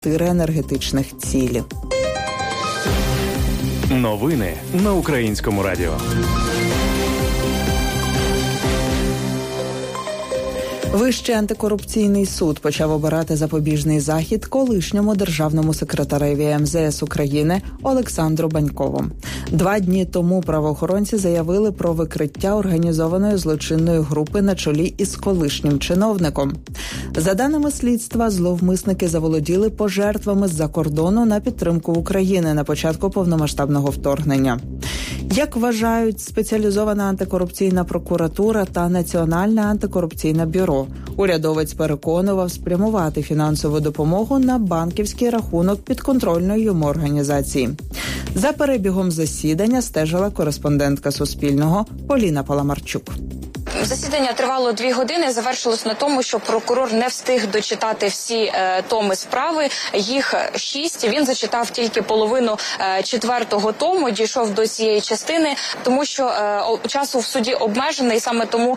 4 енергетичних цілі. Новини на Українському радіо. Вищий антикорупційний суд почав обирати запобіжний захід колишньому державному секретареві МЗС України Олександру Банькову. 2 дні тому правоохоронці заявили про викриття організованої злочинної групи на чолі із колишнім чиновником. За даними слідства, зловмисники заволоділи пожертвами з-за кордону на підтримку України на початку повномасштабного вторгнення. Як вважають спеціалізована антикорупційна прокуратура та Національне антикорупційне бюро, урядовець переконував спрямувати фінансову допомогу на банківський рахунок підконтрольної йому організації. За перебігом засідання стежила кореспондентка Суспільного Поліна Паламарчук. Засідання тривало 2 години, завершилось на тому, що прокурор не встиг дочитати всі томи справи, їх 6, він зачитав тільки половину 4-го тому, дійшов до цієї частини, тому що часу в суді обмежений, саме тому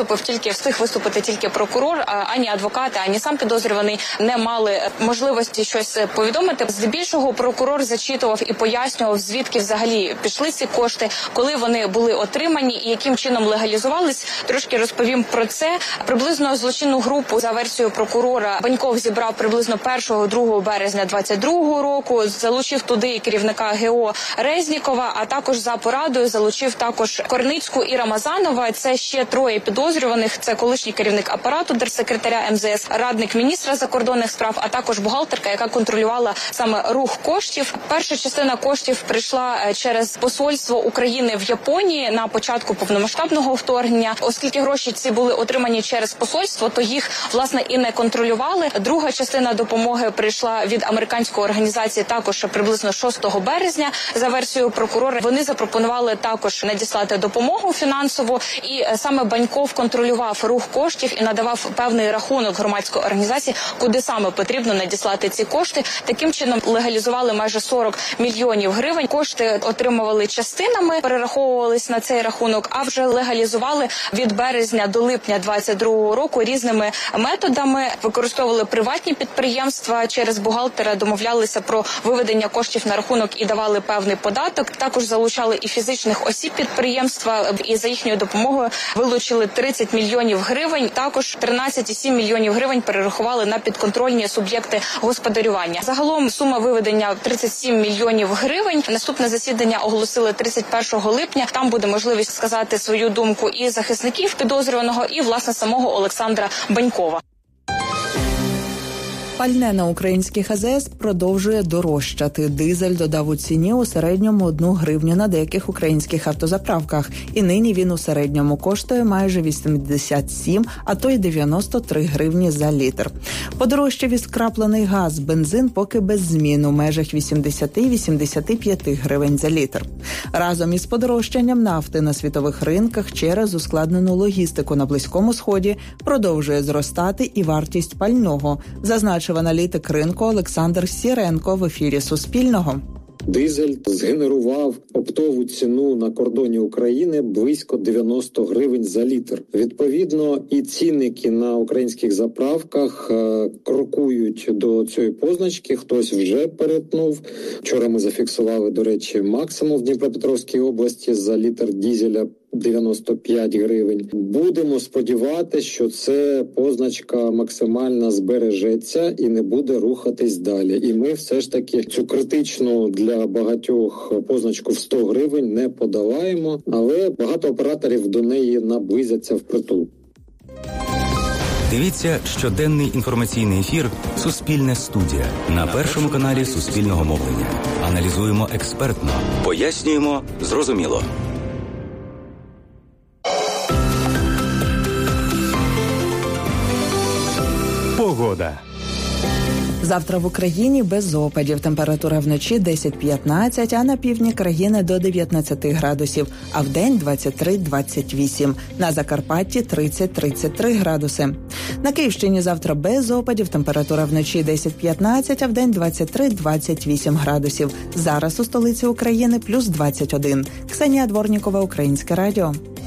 встиг виступити тільки прокурор, ані адвокати, ані сам підозрюваний не мали можливості щось повідомити. Здебільшого прокурор зачитував і пояснював, звідки взагалі пішли ці кошти, коли вони були отримані і яким чином легалізувались. Трошки розповім про це. Приблизно злочинну групу, за версією прокурора, Баньков зібрав приблизно 1-2 березня 2022 року, залучив туди керівника ГО Резнікова, а також за порадою залучив також Корницьку і Рамазанова. Це ще 3 підозрюваних. Це колишній керівник апарату держсекретаря МЗС, радник міністра закордонних справ, а також бухгалтерка, яка контролювала саме рух коштів. Перша частина коштів прийшла через посольство України в Японії на початку повномасштабного вторгнення. Оскільки гроші ці були отримані через посольство, то їх, власне, і не контролювали. Друга частина допомоги прийшла від американської організації також приблизно 6 березня. За версією прокурора, вони запропонували також надіслати допомогу фінансову, і саме Баньков контролював рух коштів і надавав певний рахунок громадської організації, куди саме потрібно надіслати ці кошти. Таким чином легалізували майже 40 мільйонів гривень. Кошти отримували частинами, перераховувались на цей рахунок, а вже легалізували від березня до липня 2022 року різними методами. Використовували приватні підприємства, через бухгалтера домовлялися про виведення коштів на рахунок і давали певний податок. Також залучали і фізичних осіб підприємства, і за їхньою допомогою вилучили 30 мільйонів гривень. Також 13,7 мільйонів гривень перерахували на підконтрольні суб'єкти господарювання. Загалом сума виведення 37 мільйонів гривень. Наступне засідання оголосили 31 липня. Там буде можливість сказати свою думку і захисників підозрюваного, і, власне, самого Олександра Банькова. Пальне на українських АЗС продовжує дорожчати. Дизель додав у ціні у середньому 1 гривню на деяких українських автозаправках. І нині він у середньому коштує майже 87, а то й 93 гривні за літр. Подорожчав і скраплений газ, бензин поки без змін у межах 80-85 гривень за літр. Разом із подорожчанням нафти на світових ринках через ускладнену логістику на Близькому Сході продовжує зростати і вартість пального, зазначив аналітик ринку Олександр Сіренко в ефірі Суспільного. Дизель згенерував оптову ціну на кордоні України близько 90 гривень за літр. Відповідно, і цінники на українських заправках крокують до цієї позначки. Хтось вже перетнув. Вчора ми зафіксували, до речі, максимум в Дніпропетровській області за літр дизеля 95 гривень. Будемо сподіватися, що це позначка максимально збережеться і не буде рухатись далі. І ми все ж таки цю критичну для багатьох позначку в 100 гривень не подолаємо, але багато операторів до неї наблизяться впритул. Дивіться щоденний інформаційний ефір «Суспільне студія» на Першому каналі Суспільного мовлення. Аналізуємо експертно, пояснюємо зрозуміло. Погода. Завтра в Україні без опадів. Температура вночі 10-15, а на півдні країни до 19 градусів, а вдень 23-28. На Закарпатті 30-33 градуси. На Київщині завтра без опадів. Температура вночі 10-15, а вдень 23-28 градусів. Зараз у столиці України плюс 21. Ксенія Дворнікова, Українське радіо.